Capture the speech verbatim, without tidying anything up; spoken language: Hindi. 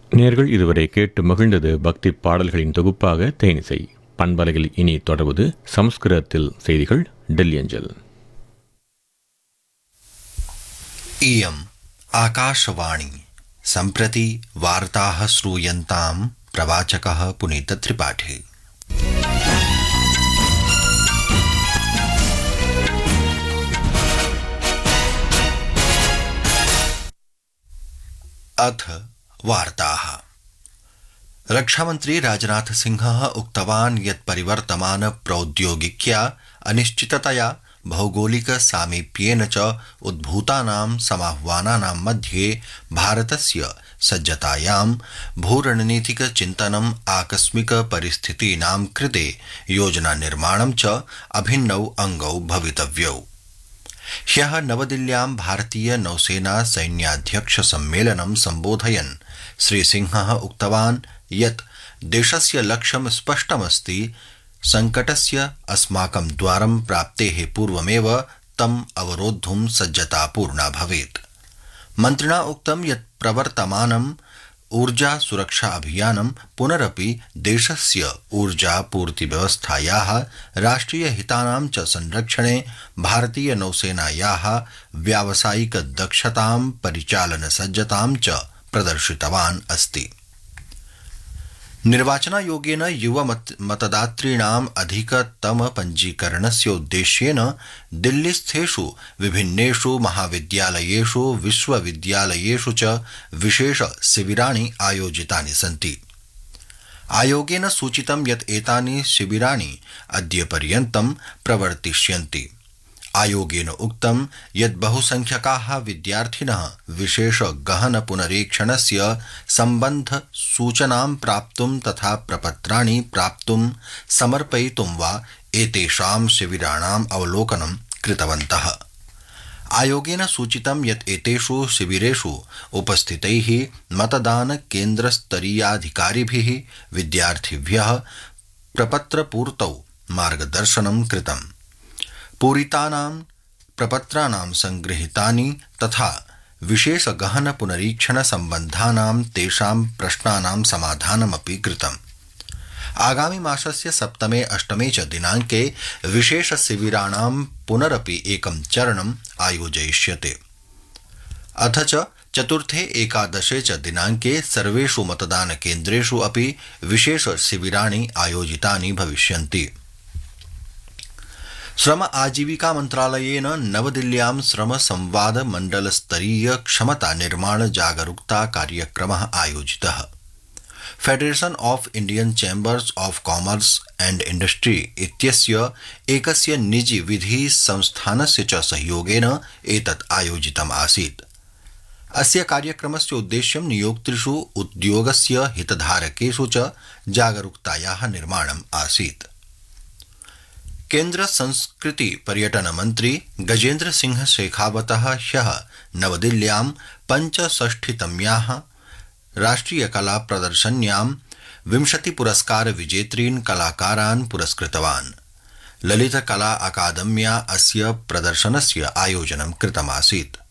நேர்கள் இதுவரை கேட்டு மகிழ்ந்தது பக்தி பாடல்களின் தொகுப்பாக தேனிசை. பண்பலையில் இனி தொடர்வது சமஸ்கிருதத்தில் செய்திகள் டெல்லி அஞ்சல். इयम् आकाशवाणी सम्प्रति वार्ताः श्रूयन्ताम् प्रवाचकः पुनीतत्रिपाठी। अथ वार्ताः। रक्षामन्त्री राजनाथ सिंहः उक्तवान् यत् परिवर्तमान प्रौद्योगिक्या अनिश्चिततया भौगोलिक सामीप्येन च उद्भूतानां समाह्वानानां मध्ये भारतस्य सज्जतायां भूरणनीतिक चिन्तनम् आकस्मिक परिस्थितीनां कृते योजना निर्माणं च अभिन्नौ अङ्गौ भवितव्यौ। ह्यः नवदिल्ल्यां भारतीय नौसेना सैन्याध्यक्ष सम्मेलनं सम्बोधयन् श्रीसिंहः उक्तवान् यत् देशस्य लक्ष्यं स्पष्टमस्ति। संकटस्य अस्माकं द्वारं प्राप्तेः पूर्वमेव तम् अवरोद्धुं सज्जता पूर्णा भवेत्। मन्त्रिणा उक्तं यत् प्रवर्तमानम् ऊर्जा सुरक्षा अभियानं पुनरपि देशस्य ऊर्जा पूर्ति व्यवस्थायाः राष्ट्रिय हितानां च संरक्षणे भारतीय नौसेनायाः व्यावसायिक दक्षतां परिचालन सज्जतां च प्रदर्शितवान् अस्ति। निर्वाचनायोगेन युव मतदातॄणाम् अधिकतम पञ्जीकरणस्य उद्देश्येन दिल्लीस्थेषु विभिन्नेषु महाविद्यालयेषु विश्वविद्यालयेषु च विशेष शिबिराणि आयोजितानि सन्ति। आयोगेन सूचितं यत् एतानि शिबिराणि अद्यपर्यन्तं प्रवर्तिष्यन्ति। आयोगेन उक्तं यत् बहुसंख्यकाः विद्यार्थिनः विशेष गहन पुनरीक्षणस्य सम्बन्ध सूचनां प्राप्तुं तथा प्रपत्राणि प्राप्तुं समर्पयितुं वा एतेषां शिबिराणाम् अवलोकनं कृतवन्तः। आयोगेन सूचितं यत् एतेषु शिबिरेषु उपस्थितैः मतदान केन्द्रस्तरीयाधिकारिभिः विद्यार्थिभ्यः प्रपत्रपूर्तौ मार्गदर्शनं कृतम्। पूरितानां प्रपत्राणां संगृहीतानि तथा विशेष गहन पुनरीक्षण सम्बन्धानां तेषां प्रश्नानां समाधानमपि कृतम्। आगामि मासस्य सप्तमे अष्टमे च दिनाङ्के विशेष शिबिराणां पुनरपि एकं चरणम् आयोजयिष्यते। अथ च चतुर्थे एकादशे च दिनाङ्के सर्वेषु मतदान केन्द्रेषु अपि विशेष शिबिराणि आयोजितानि भविष्यन्ति। श्रम आजीविका मन्त्रालयेन नवदिल्ल्यां श्रम संवाद मंडल स्तरीय क्षमता निर्माण जागरूकता कार्यक्रमः आयोजितः। Federation of Indian chambers of commerce and industry इत्यस्य एकस्य निजी विधि संस्थानस्य च सहयोगेन एतत् आयोजितम् आसीत्। अस्य कार्यक्रमस्य उद्देश्यं नियोक्तृषु उद्योगस्य हितधारकेषु च जागरूकतायाः निर्माणम् आसीत्। केन्द्र संस्कृति पर्यटन मंत्री गजेन्द्र सिंह शेखावतः ह्यः नवदिल्ल्यां पञ्चषष्टितम्याः राष्ट्रिय कला प्रदर्शन्यां विंशति पुरस्कार विजेतॄन् कलाकारान् पुरस्कृतवान्। ललित कला अकादम्या अस्य प्रदर्शनस्य आयोजनं कृतमासीत्।